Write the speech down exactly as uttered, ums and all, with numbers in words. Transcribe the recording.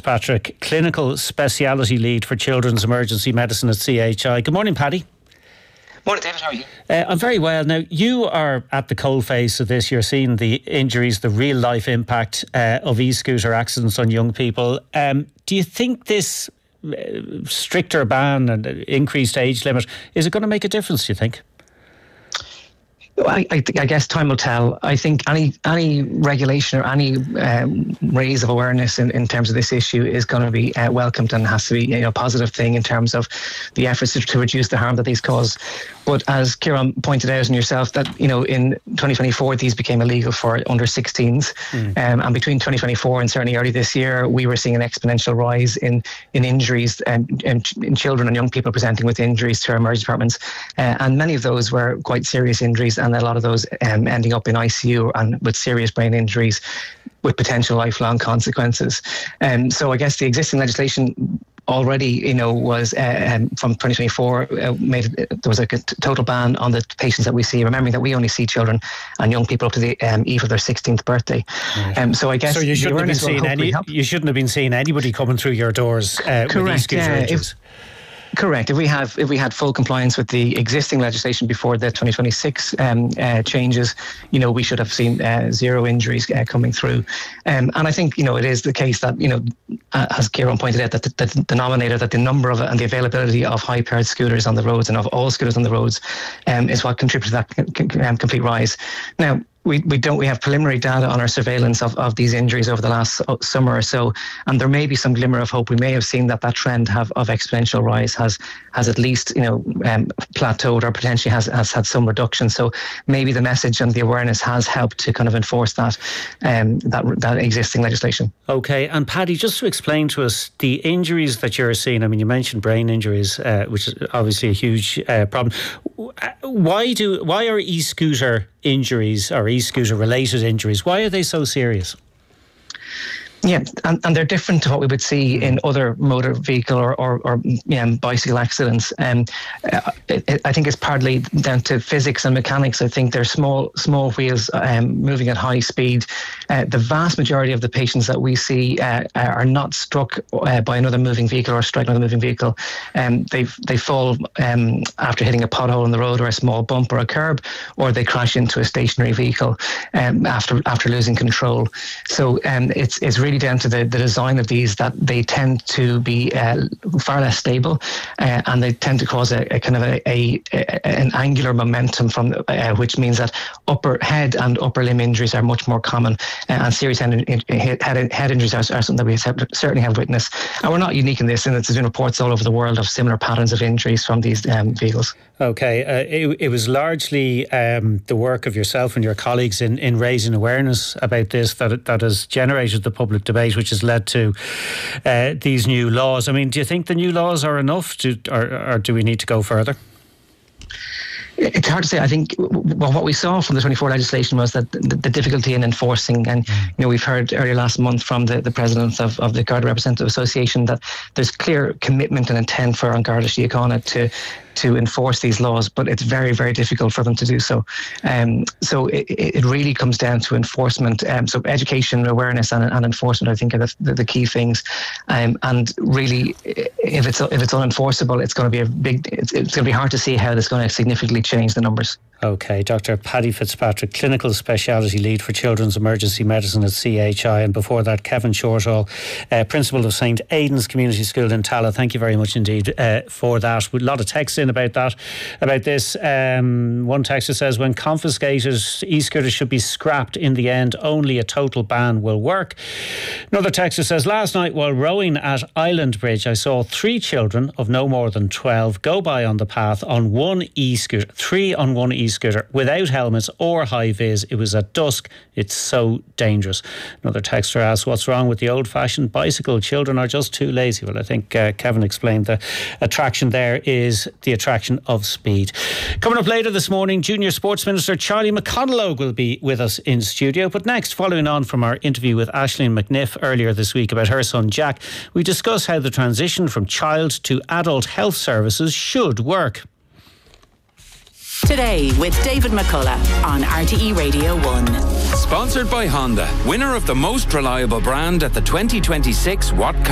Fitzpatrick, Clinical Speciality Lead for Children's Emergency Medicine at C H I. Good morning, Paddy. Morning, David. How are you? Uh, I'm very well. Now, you are at the coalface of this. You're seeing the injuries, the real-life impact uh, of e-scooter accidents on young people. Um, do you think this uh, stricter ban and increased age limit, is it going to make a difference, do you think? I, I, I guess time will tell. I think any any regulation or any um, raise of awareness in, in terms of this issue is going to be uh, welcomed and has to be, you know, a positive thing in terms of the efforts to, to reduce the harm that these cause. But as Kieran pointed out and yourself, that, you know, in twenty twenty-four these became illegal for under sixteens, mm. um, and between twenty twenty-four and certainly early this year, we were seeing an exponential rise in in injuries and in, in children and young people presenting with injuries to our emergency departments, uh, and many of those were quite serious injuries, and a lot of those um, ending up in I C U and with serious brain injuries with potential lifelong consequences. Um, so I guess the existing legislation already, you know, was uh, um, from twenty twenty-four uh, made there was a total ban on the patients that we see. Remembering that we only see children and young people up to the um, eve of their sixteenth birthday. Right. Um, so I guess so you shouldn't have been seeing any. You shouldn't have been seeing anybody coming through your doors uh, with these scooter injuries. Correct. If we have, if we had full compliance with the existing legislation before the twenty twenty-six um, uh, changes, you know, we should have seen uh, zero injuries uh, coming through. Um, and I think, you know, it is the case that, you know, uh, as Kieran pointed out, that the, the denominator, that the number of and the availability of high-powered scooters on the roads and of all scooters on the roads um, is what contributed to that c- c- um, complete rise. Now, We we don't we have preliminary data on our surveillance of, of these injuries over the last summer or so, and there may be some glimmer of hope. We may have seen that that trend have of exponential rise has has at least, you know, um, plateaued or potentially has, has had some reduction. So maybe the message and the awareness has helped to kind of enforce that um, that that existing legislation. Okay, and Paddy, just to explain to us the injuries that you're seeing. I mean, you mentioned brain injuries, uh, which is obviously a huge uh, problem. Why do why are e-scooter injuries or e-scooter related injuries, why are they so serious? Yeah, and, and they're different to what we would see in other motor vehicle or, or, or yeah, bicycle accidents. Um, it, it, I think it's partly down to physics and mechanics. I think they're small small wheels um, moving at high speed. Uh, the vast majority of the patients that we see uh, are not struck uh, by another moving vehicle or strike another moving vehicle. Um, they they fall um, after hitting a pothole in the road or a small bump or a curb, or they crash into a stationary vehicle um, after after losing control. So um, it's it's really down to the, the design of these, that they tend to be uh, far less stable uh, and they tend to cause a, a kind of a, a, a an angular momentum from uh, which means that upper head and upper limb injuries are much more common, uh, and serious head, head, head injuries are, are something that we have, certainly have witnessed, and we're not unique in this, and there's been reports all over the world of similar patterns of injuries from these um, vehicles. Okay, uh, it, it was largely um, the work of yourself and your colleagues in, in raising awareness about this that that has generated the public debate, which has led to uh, these new laws. I mean, do you think the new laws are enough, to, or, or do we need to go further? It's hard to say. I think well, what we saw from the twenty-four legislation was that the, the difficulty in enforcing, and you know, we've heard earlier last month from the, the president of, of the Garda Representative Association that there's clear commitment and intent for An Garda Síochána to to enforce these laws, but it's very, very difficult for them to do so. Um, so it, it really comes down to enforcement. Um, so education, awareness, and, and enforcement, I think, are the, the, the key things. Um, and really, if it's if it's unenforceable, it's going to be a big. It's, it's going to be hard to see how that's going to significantly change the numbers. Okay, Doctor Paddy Fitzpatrick, Clinical Speciality Lead for Children's Emergency Medicine at C H I, and before that, Kevin Shortall, uh, Principal of Saint Aidan's Community School in Tallaght. Thank you very much indeed uh, for that. With a lot of texts in about that, about this. Um, one texter says, when confiscated, e-scooters should be scrapped in the end. Only a total ban will work. Another texter says, last night while rowing at Island Bridge, I saw three children of no more than twelve go by on the path on one e-scooter, three on one e-scooter. Scooter without helmets or high vis. It was at dusk. It's so dangerous. Another texter asks, what's wrong with the old-fashioned bicycle? Children are just too lazy. Well, I think uh, Kevin explained the attraction there is the attraction of speed. Coming up later this morning, Junior Sports Minister Charlie McConalogue will be with us in studio. But next, following on from our interview with Aisling McNiff earlier this week about her son Jack, we discuss how the transition from child to adult health services should work. Today with David McCullough on R T E Radio one. Sponsored by Honda, winner of the most reliable brand at the twenty twenty-six Watt